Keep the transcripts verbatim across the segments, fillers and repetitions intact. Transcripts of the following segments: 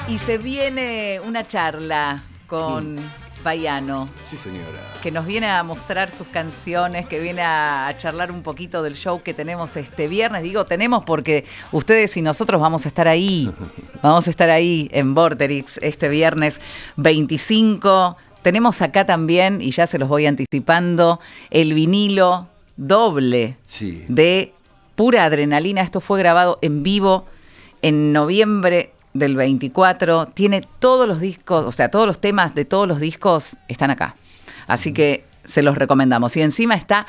Y se viene una charla con mm. Baiano. Sí, señora. Que nos viene a mostrar sus canciones, que viene a, a charlar un poquito del show que tenemos este viernes. Digo tenemos porque ustedes y nosotros vamos a estar ahí. Vamos a estar ahí en Vorterix este viernes veinticinco. Tenemos acá también, y ya se los voy anticipando, el vinilo doble sí. de Pura Adrenalina. Esto fue grabado en vivo en noviembre del veinticuatro. Tiene todos los discos, o sea, todos los temas de todos los discos están acá. Así mm. que se los recomendamos. Y encima está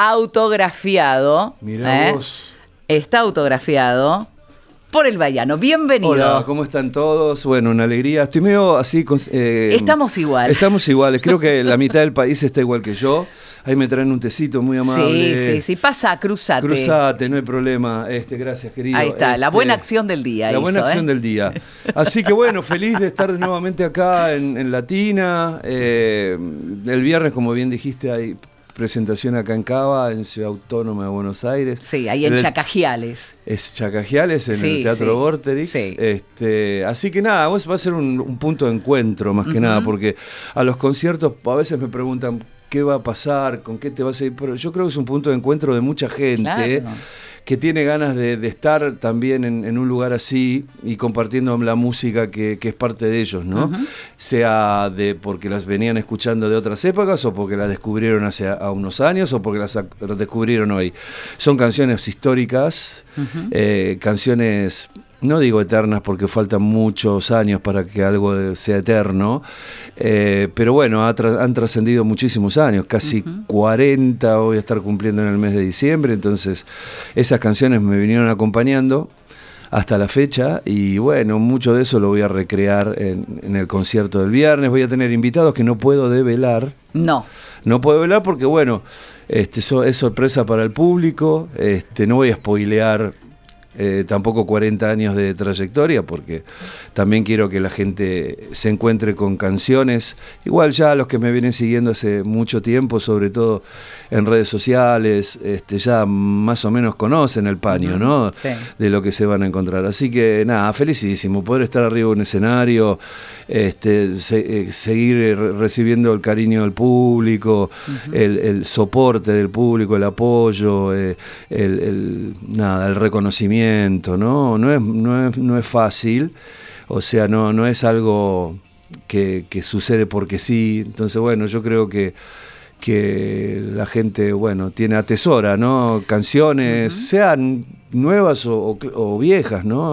autografiado. Mirá ¿eh? vos. Está autografiado por el Baiano. Bienvenido. Hola, ¿cómo están todos? Bueno, una alegría. Estoy medio así... Eh, estamos igual. Estamos iguales. Creo que la mitad del país está igual que yo. Ahí me traen un tecito muy amable. Sí, sí, sí. Pasa, cruzate. Cruzate, no hay problema. Este, gracias, querido. Ahí está, este, la buena acción del día. La hizo, buena acción ¿eh? del día. Así que bueno, feliz de estar nuevamente acá en, en Latina. Eh, el viernes, como bien dijiste, hay presentación acá en Cava, en Ciudad Autónoma de Buenos Aires. Sí, ahí en, en Chacajiales. Es Chacajiales, en sí, el Teatro sí. Vorterix. Sí. Este, así que nada, va a ser un, un punto de encuentro más que uh-huh. nada, porque a los conciertos a veces me preguntan qué va a pasar, con qué te vas a ir, pero yo creo que es un punto de encuentro de mucha gente. Claro. Que tiene ganas de, de estar también en, en un lugar así y compartiendo la música que, que es parte de ellos, ¿no? Uh-huh. Sea de porque las venían escuchando de otras épocas o porque las descubrieron hace a, a unos años o porque las, las descubrieron hoy. Son canciones históricas, uh-huh. eh, canciones... No digo eternas porque faltan muchos años para que algo sea eterno, eh, pero bueno, ha tra- han trascendido muchísimos años, casi uh-huh. cuarenta voy a estar cumpliendo en el mes de diciembre, entonces esas canciones me vinieron acompañando hasta la fecha y bueno, mucho de eso lo voy a recrear en, en el concierto del viernes. Voy a tener invitados que no puedo develar. No. No puedo develar porque bueno, este, eso es sorpresa para el público, este, no voy a spoilear. Eh, tampoco cuarenta años de trayectoria porque también quiero que la gente se encuentre con canciones, igual ya los que me vienen siguiendo hace mucho tiempo, sobre todo en redes sociales, este, ya más o menos conocen el paño, ¿no? Sí. De lo que se van a encontrar, así que nada, felicísimo poder estar arriba de un escenario, este, se, eh, seguir recibiendo el cariño del público, uh-huh. el, el soporte del público, el apoyo, eh, el, el, nada, el reconocimiento. ¿no? No es, no es, no es fácil, o sea, no, no es algo que, que sucede porque sí, entonces bueno, yo creo que, que la gente, bueno, tiene atesora, ¿no? Canciones, uh-huh. sean nuevas o, o, o viejas, ¿no?